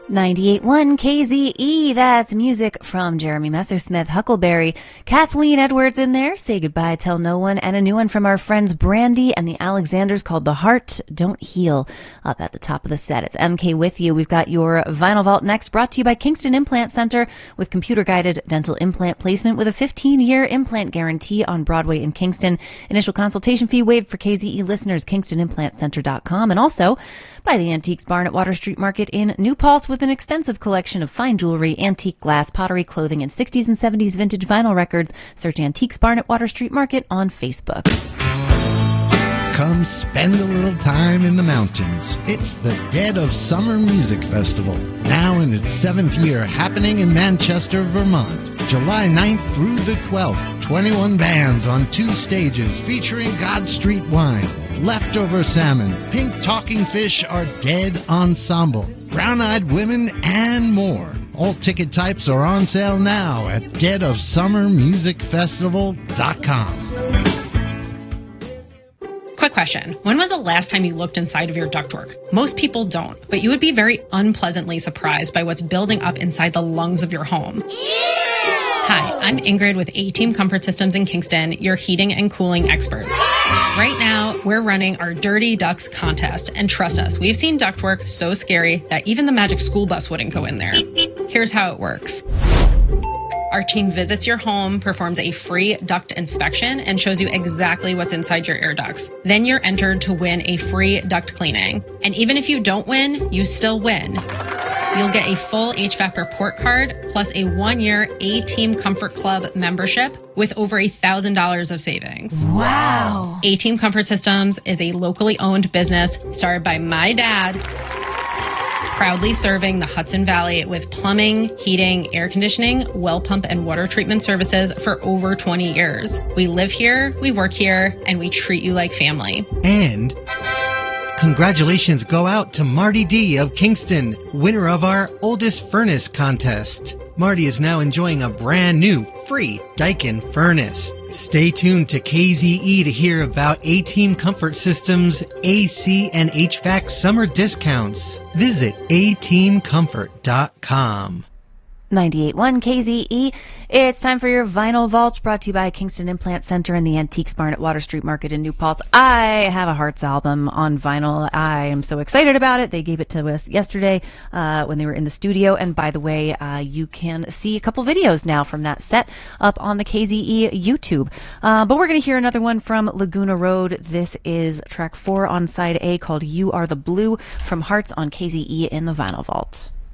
98.1 KZE, that's music from Jeremy Messersmith, Huckleberry, Kathleen Edwards in there, Say Goodbye, Tell No One, and a new one from our friends Brandy and the Alexanders called The Heart Don't Heal, up at the top of the set. It's MK with you. We've got your Vinyl Vault next, brought to you by Kingston Implant Center, with computer-guided dental implant placement with a 15-year implant guarantee on Broadway in Kingston. Initial consultation fee waived for KZE listeners, KingstonImplantCenter.com, and also by the Antiques Barn at Water Street Market in New Paltz, with an extensive collection of fine jewelry, antique glass, pottery, clothing, and 60s and 70s vintage vinyl records. Search Antiques Barn at Water Street Market on Facebook. Come spend a little time in the mountains. It's the Dead of Summer Music Festival, now in its 7th year, happening in Manchester, Vermont. July 9th through the 12th, 21 bands on 2 stages featuring God Street Wine, Leftover Salmon, Pink Talking Fish Are Dead Ensemble, Brown Eyed Women, and more. All ticket types are on sale now at deadofsummermusicfestival.com. Quick question. When was the last time you looked inside of your ductwork? Most people don't, but you would be very unpleasantly surprised by what's building up inside the lungs of your home. Hi, I'm Ingrid with A-Team Comfort Systems in Kingston, your heating and cooling experts. Right now, we're running our Dirty Ducts contest, and trust us, we've seen ductwork so scary that even the Magic School Bus wouldn't go in there. Here's how it works. Our team visits your home, performs a free duct inspection, and shows you exactly what's inside your air ducts. Then you're entered to win a free duct cleaning. And even if you don't win, you still win. You'll get a full HVAC report card, plus a 1-year A-Team Comfort Club membership with over $1,000 of savings. Wow. A-Team Comfort Systems is a locally owned business started by my dad, proudly serving the Hudson Valley with plumbing, heating, air conditioning, well pump, and water treatment services for over 20 years. We live here, we work here, and we treat you like family. And congratulations go out to Marty D. of Kingston, winner of our Oldest Furnace contest. Marty is now enjoying a brand new free Daikin furnace. Stay tuned to KZE to hear about A-Team Comfort Systems AC and HVAC summer discounts. Visit ateamcomfort.com. 98.1 KZE. It's time for your Vinyl Vault, brought to you by Kingston Implant Center and the Antiques Barn at Water Street Market in New Paltz. I have a Hearts album on vinyl. I am so excited about it. They gave it to us yesterday when they were in the studio. And by the way, you can see a couple videos now from that set up on the KZE YouTube. But we're going to hear another one from Laguna Road. This is track 4 on side A, called You Are the Blue, from Hearts on KZE in the Vinyl Vault.